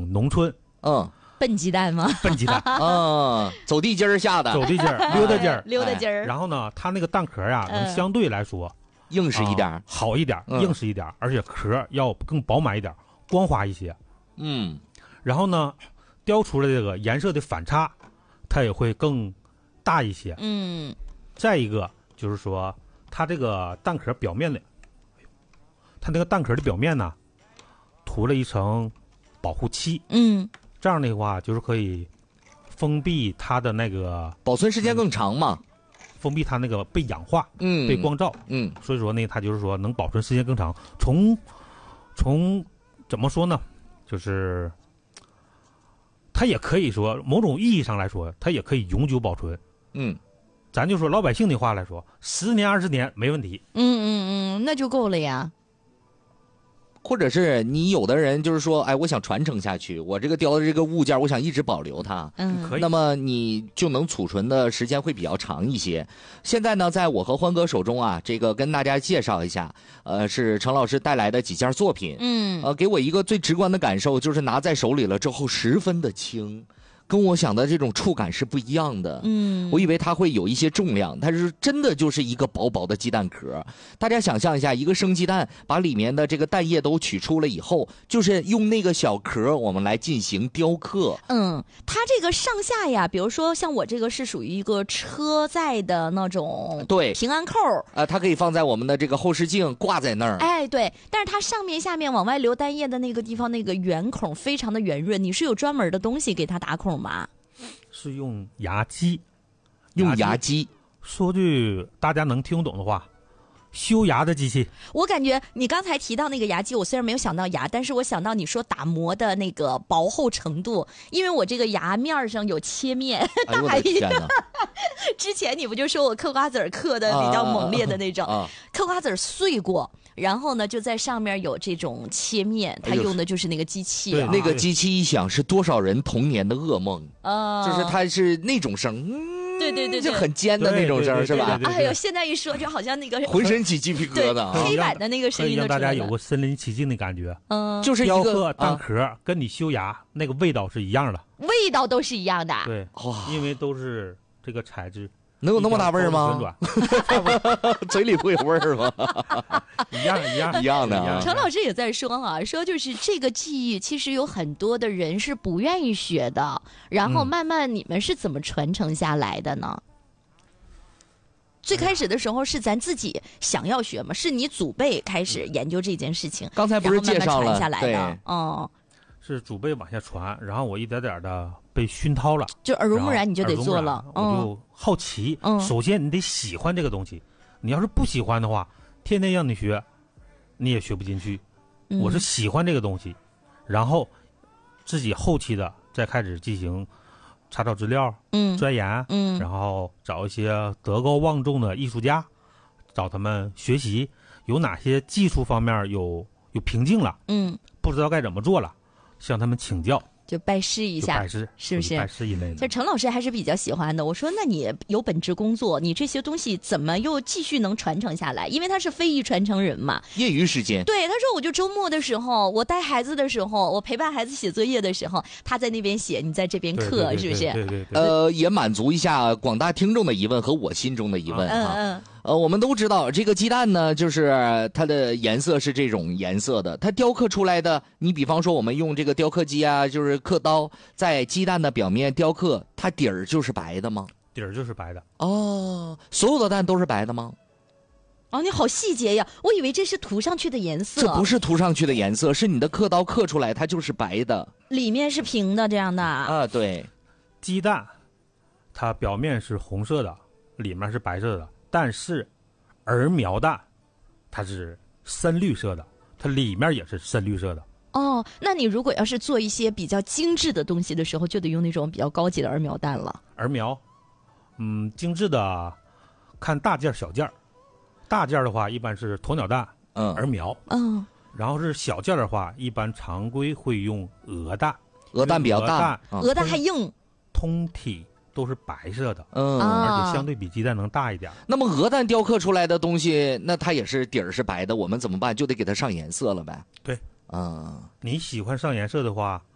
农村， 笨鸡蛋吗？ 笨鸡蛋走地筋儿下的， 走地筋儿，溜达筋儿， 溜达筋儿。 然后呢，它那个蛋壳啊，能相对来说硬实一点， 好一点，硬实一点，而且壳要更饱满一点，光滑一些。然后呢，雕出来这个颜色的反差，它也会更大一些。再一个就是说，它这个蛋壳表面的，它那个蛋壳的表面呢，涂了一层保护漆。这样的话就是可以封闭它的那个保存时间更长嘛， 封闭它那个被氧化，被光照，所以说呢，它就是说能保存时间更长。从怎么说呢，就是它也可以说某种意义上来说，它也可以永久保存。咱就说老百姓的话来说，10年20年没问题。 那就够了呀。 或者是你有的人就是说，哎，我想传承下去，我这个雕的这个物件，我想一直保留它， 可以。 那么你就能储存的时间会比较长一些。现在呢，在我和欢哥手中啊，这个跟大家介绍一下，是程老师带来的几件作品，给我一个最直观的感受就是拿在手里了之后十分的轻。跟我想的这种触感是不一样的，我以为它会有一些重量，但是真的就是一个薄薄的鸡蛋壳。大家想象一下，一个生鸡蛋，把里面的这个蛋液都取出了以后，就是用那个小壳我们来进行雕刻。 它这个上下呀，比如说像我这个是属于一个车载的那种平安扣， 它可以放在我们的这个后视镜挂在那儿。 哎，对，但是它上面下面往外流蛋液的那个地方，那个圆孔非常的圆润，你是有专门的东西给它打孔吗？ 是用牙机， 用牙机。 说句大家能听懂的话，修牙的机器。 我感觉你刚才提到那个牙机，我虽然没有想到牙，但是我想到你说打磨的那个薄厚程度，因为我这个牙面上有切面， 大一点。 之前你不就说我嗑瓜子嗑的比较猛烈的那种，嗑瓜子碎过。然后呢，就在上面有这种切面，它用的就是那个机器。 对，那个机器一响，是多少人童年的噩梦就是它是那种声， 对， 就很尖的那种声，是吧？ 哎呦，现在一说，就好像那个浑身起鸡皮疙瘩， 黑板的那个声音都出来了， 让大家有个身临其境的感觉。 就是雕刻蛋壳跟你修牙那个味道是一样的， 味道都是一样的。 对，因为都是这个材质。 能有那么大味儿吗？嘴里不有味儿吗？ 一样的。 程老师也在说说就是这个技艺，其实有很多的人是不愿意学的，然后慢慢你们是怎么传承下来的呢？最开始的时候是咱自己想要学吗？是你祖辈开始研究这件事情， 刚才不是介绍了， 然后慢慢传下来的。 是祖辈往下传，然后我一点点的被熏陶了， 就耳濡目染，你就得做了。 我就好奇，首先你得喜欢这个东西，你要是不喜欢的话，天天让你学，你也学不进去。我是喜欢这个东西，然后自己后期的再开始进行查找资料，钻研，然后找一些德高望重的艺术家，找他们学习，有哪些技术方面有瓶颈了，不知道该怎么做了。向他们请教， 就拜师一下，是不是？ 拜师一类的。 就程老师还是比较喜欢的。我说，那你有本职工作，你这些东西怎么又继续能传承下来？因为他是非遗传承人嘛， 业余时间。 对，他说我就周末的时候，我带孩子的时候，我陪伴孩子写作业的时候，他在那边写，你在这边刻，是不是？ 对。 也满足一下广大听众的疑问和我心中的疑问哈。我们都知道这个鸡蛋呢，就是它的颜色是这种颜色的，它雕刻出来的，你比方说我们用这个雕刻机啊，就是刻刀在鸡蛋的表面雕刻，它底儿就是白的吗？ 底儿就是白的。 所有的蛋都是白的吗？ 你好细节呀！我以为这是涂上去的颜色。 这不是涂上去的颜色，是你的刻刀刻出来，它就是白的， 里面是平的这样的。 对， 鸡蛋它表面是红色的，里面是白色的。但是儿苗蛋它是深绿色的，它里面也是深绿色的。 那你如果要是做一些比较精致的东西的时候，就得用那种比较高级的儿苗蛋了。 儿苗精致的看大件小件，大件的话一般是鸵鸟蛋，儿苗，然后是小件的话一般常规会用鹅蛋， 鹅蛋比较大， 鹅蛋还硬， 通体都是白色的，而且相对比鸡蛋能大一点。 那么鹅蛋雕刻出来的东西，那它也是底儿是白的，我们怎么办？就得给它上颜色了呗。 对，你喜欢上颜色的话，